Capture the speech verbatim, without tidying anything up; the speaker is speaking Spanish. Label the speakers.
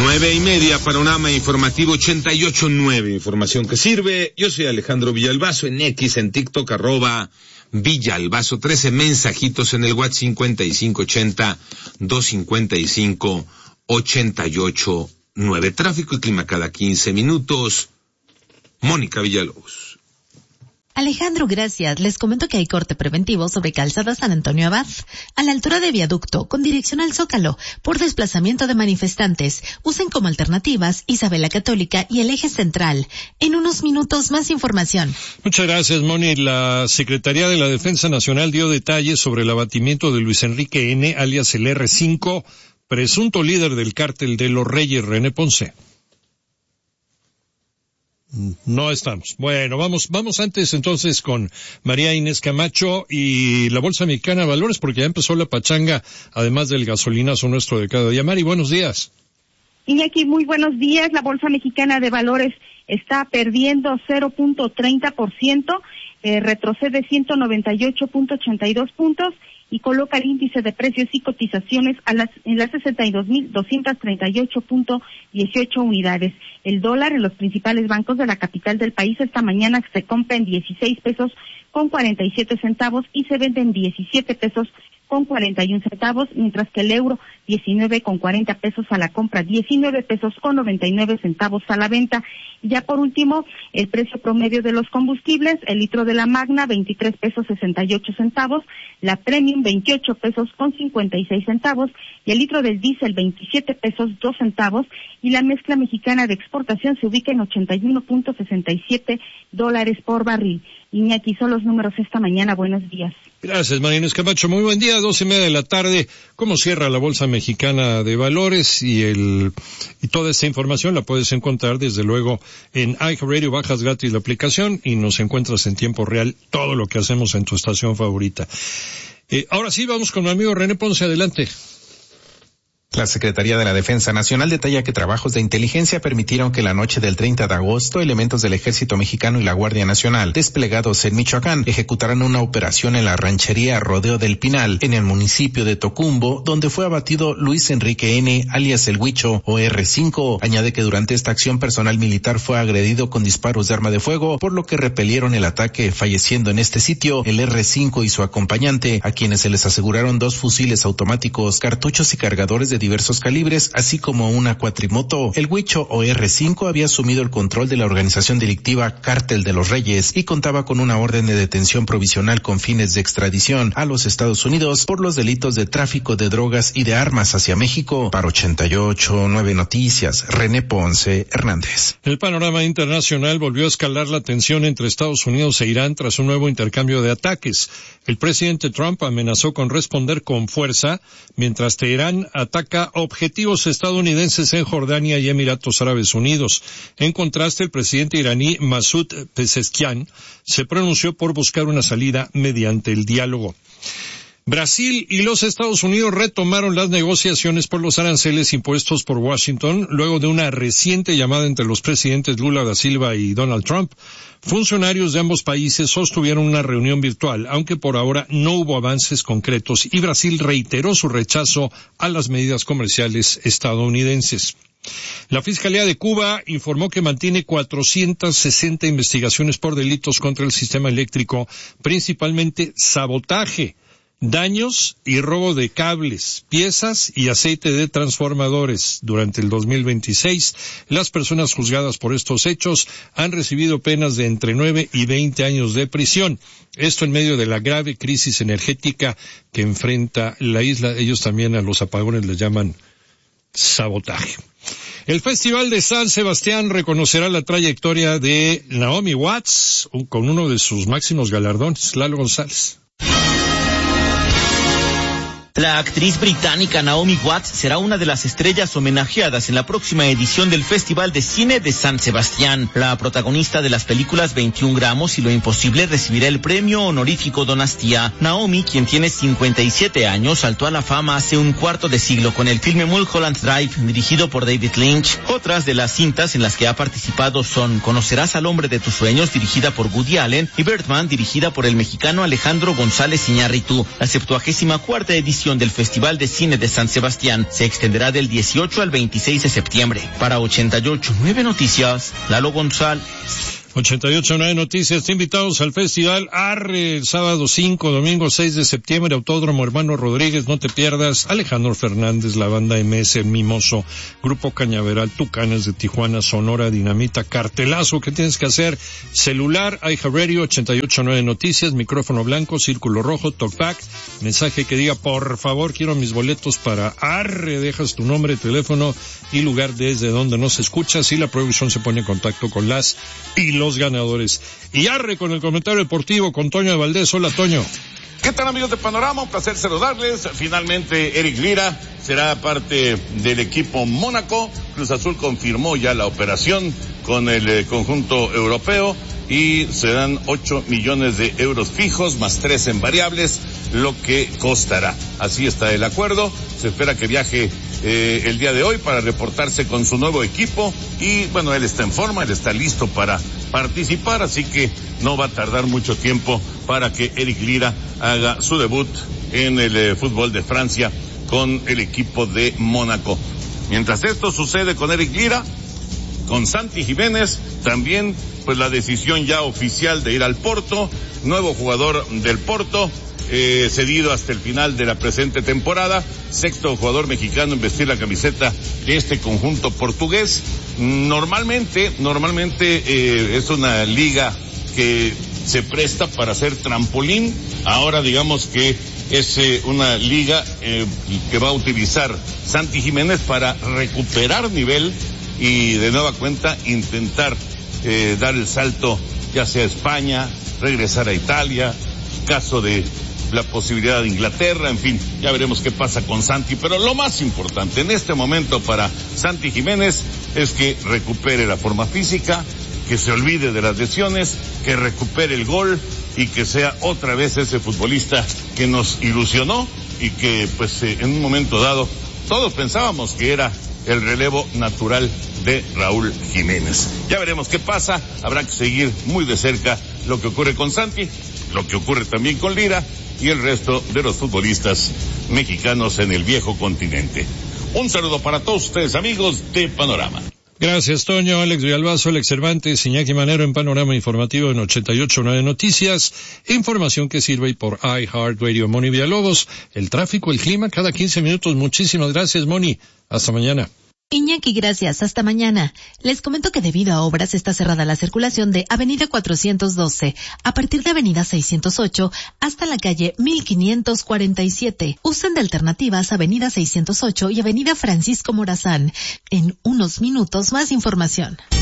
Speaker 1: Nueve y media, Panorama Informativo ochenta y ocho nueve, información que sirve. Yo soy Alejandro Villalbazo, en X, en TikTok, arroba Villalbazo trece, mensajitos en el WhatsApp cincuenta y cinco ochenta, doscientos cincuenta y cinco, ochenta y ocho nueve. Tráfico y clima cada quince minutos. Mónica Villalobos.
Speaker 2: Alejandro, gracias. Les comento que hay corte preventivo sobre Calzada San Antonio Abad, a la altura de Viaducto, con dirección al Zócalo, por desplazamiento de manifestantes. Usen como alternativas Isabel la Católica y el Eje Central. En unos minutos, más información.
Speaker 3: Muchas gracias, Moni. La Secretaría de la Defensa Nacional dio detalles sobre el abatimiento de Luis Enrique N., alias el erre cinco, presunto líder del cártel de los Reyes, René Ponce. No estamos. Bueno, vamos, vamos antes entonces con María Inés Camacho y la Bolsa Mexicana de Valores, porque ya empezó la pachanga, además del gasolinazo nuestro de cada día. Mari, buenos días.
Speaker 4: Iñaki, muy buenos días. La Bolsa Mexicana de Valores está perdiendo cero punto treinta por ciento, eh, retrocede ciento noventa y ocho punto ochenta y dos puntos y coloca el índice de precios y cotizaciones a las, en las sesenta y dos mil doscientos treinta y ocho punto dieciocho unidades. El dólar en los principales bancos de la capital del país esta mañana se compra en dieciséis pesos con cuarenta y siete centavos y se vende en diecisiete pesos con cuarenta y un centavos, mientras que el euro diecinueve con cuarenta pesos a la compra, diecinueve pesos con noventa y nueve centavos a la venta. Y ya por último, el precio promedio de los combustibles, el litro de la Magna veintitrés pesos sesenta y ocho centavos, la Premium veintiocho pesos con cincuenta y seis centavos y el litro del diésel veintisiete pesos dos centavos y la mezcla mexicana de exportación se ubica en ochenta y uno punto sesenta y siete dólares por barril. Iñaki, son los números esta mañana. Buenos días.
Speaker 3: Gracias, María Inés Camacho. Muy buen día, doce y media de la tarde. ¿Cómo cierra la Bolsa Mexicana de Valores? Y el y toda esta información la puedes encontrar, desde luego, en iHeartRadio. Bajas gratis la aplicación y nos encuentras en tiempo real todo lo que hacemos en tu estación favorita. Eh, ahora sí, vamos con mi amigo René Ponce. Adelante.
Speaker 5: La Secretaría de la Defensa Nacional detalla que trabajos de inteligencia permitieron que la noche del treinta de agosto elementos del Ejército Mexicano y la Guardia Nacional desplegados en Michoacán ejecutaran una operación en la ranchería Rodeo del Pinal, en el municipio de Tocumbo, donde fue abatido Luis Enrique N., alias El Huicho o erre cinco. Añade que durante esta acción personal militar fue agredido con disparos de arma de fuego, por lo que repelieron el ataque, falleciendo en este sitio el erre cinco y su acompañante, a quienes se les aseguraron dos fusiles automáticos, cartuchos y cargadores de diversos calibres, así como una cuatrimoto. El Huicho o erre cinco había asumido el control de la organización delictiva Cártel de los Reyes y contaba con una orden de detención provisional con fines de extradición a los Estados Unidos por los delitos de tráfico de drogas y de armas hacia México. Para ochenta y ocho nueve Noticias, René Ponce Hernández.
Speaker 3: El panorama internacional volvió a escalar la tensión entre Estados Unidos e Irán tras un nuevo intercambio de ataques. El presidente Trump amenazó con responder con fuerza, mientras Teherán ataca objetivos estadounidenses en Jordania y Emiratos Árabes Unidos. En contraste, el presidente iraní Masoud Pezeshkian se pronunció por buscar una salida mediante el diálogo. Brasil y los Estados Unidos retomaron las negociaciones por los aranceles impuestos por Washington luego de una reciente llamada entre los presidentes Lula da Silva y Donald Trump. Funcionarios de ambos países sostuvieron una reunión virtual, aunque por ahora no hubo avances concretos, y Brasil reiteró su rechazo a las medidas comerciales estadounidenses. La Fiscalía de Cuba informó que mantiene cuatrocientas sesenta investigaciones por delitos contra el sistema eléctrico, principalmente sabotaje, daños y robo de cables, piezas y aceite de transformadores. Durante el dos mil veintiséis, las personas juzgadas por estos hechos han recibido penas de entre nueve y veinte años de prisión. Esto en medio de la grave crisis energética que enfrenta la isla. Ellos también a los apagones les llaman sabotaje. El Festival de San Sebastián reconocerá la trayectoria de Naomi Watts con uno de sus máximos galardones. Lalo González.
Speaker 6: La actriz británica Naomi Watts será una de las estrellas homenajeadas en la próxima edición del Festival de Cine de San Sebastián. La protagonista de las películas veintiún gramos y Lo Imposible recibirá el premio honorífico Donastía. Naomi, quien tiene cincuenta y siete años, saltó a la fama hace un cuarto de siglo con el filme Mulholland Drive, dirigido por David Lynch. Otras de las cintas en las que ha participado son Conocerás al hombre de tus sueños, dirigida por Woody Allen, y Birdman, dirigida por el mexicano Alejandro González Iñárritu. La septuagésima cuarta edición edición del Festival de Cine de San Sebastián se extenderá del dieciocho al veintiséis de septiembre. Para ochenta y ocho punto nueve Noticias, Lalo González.
Speaker 3: ochenta y ocho punto nueve Noticias, invitados al Festival Arre, el sábado cinco, domingo seis de septiembre, Autódromo Hermano Rodríguez, no te pierdas. Alejandro Fernández, la banda M S Mimoso, Grupo Cañaveral, Tucanes de Tijuana, Sonora Dinamita, cartelazo que tienes que hacer, celular, iHeartRadio, ochenta y ocho punto nueve Noticias, micrófono blanco, círculo rojo, talkback, mensaje que diga, por favor, quiero mis boletos para Arre, dejas tu nombre, teléfono y lugar desde donde nos escuchas y la producción se pone en contacto con las y los ganadores. Y arre con el comentario deportivo con Toño de Valdés. Hola, Toño.
Speaker 7: ¿Qué tal, amigos de Panorama? Un placer saludarles. Finalmente, Eric Lira será parte del equipo Mónaco. Cruz Azul confirmó ya la operación con el eh, conjunto europeo y serán ocho millones de euros fijos más tres en variables, lo que costará. Así está el acuerdo. Se espera que viaje eh, el día de hoy para reportarse con su nuevo equipo y, bueno, él está en forma, él está listo para participar, así que no va a tardar mucho tiempo para que Eric Lira haga su debut en el eh, fútbol de Francia con el equipo de Mónaco. Mientras esto sucede con Eric Lira, con Santi Jiménez, también pues la decisión ya oficial de ir al Porto, nuevo jugador del Porto, eh, cedido hasta el final de la presente temporada, sexto jugador mexicano en vestir la camiseta de este conjunto portugués. Normalmente, normalmente eh, es una liga que se presta para hacer trampolín. Ahora digamos que es eh, una liga eh, que va a utilizar Santi Jiménez para recuperar nivel y de nueva cuenta intentar eh, dar el salto ya sea a España, regresar a Italia, caso de la posibilidad de Inglaterra, en fin, ya veremos qué pasa con Santi, pero lo más importante en este momento para Santi Jiménez es que recupere la forma física, que se olvide de las lesiones, que recupere el gol y que sea otra vez ese futbolista que nos ilusionó y que pues eh, en un momento dado todos pensábamos que era el relevo natural de Raúl Jiménez. Ya veremos qué pasa, habrá que seguir muy de cerca lo que ocurre con Santi, lo que ocurre también con Lira y el resto de los futbolistas mexicanos en el viejo continente. Un saludo para todos ustedes, amigos de Panorama.
Speaker 3: Gracias, Toño. Alex Villalbazo, Alex Cervantes, Iñaki Manero en Panorama Informativo en ochenta y ocho punto nueve Noticias. Información que sirve por iHeartRadio. Moni Villalobos, el tráfico, el clima, cada quince minutos. Muchísimas gracias, Moni. Hasta mañana.
Speaker 2: Iñaki, gracias. Hasta mañana. Les comento que debido a obras está cerrada la circulación de Avenida cuatrocientos doce a partir de Avenida seiscientos ocho hasta la calle mil quinientos cuarenta y siete. Usen de alternativas Avenida seiscientos ocho y Avenida Francisco Morazán. En unos minutos más información.